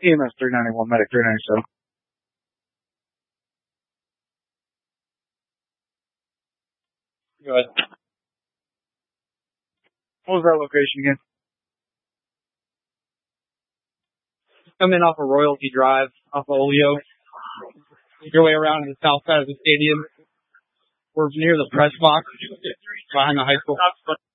EMS 391, Medic 397. Go ahead. What was that location again? Come in off of Royalty Drive, off of Oleo. Make your way around to the south side of the stadium. We're near the press box behind the high school.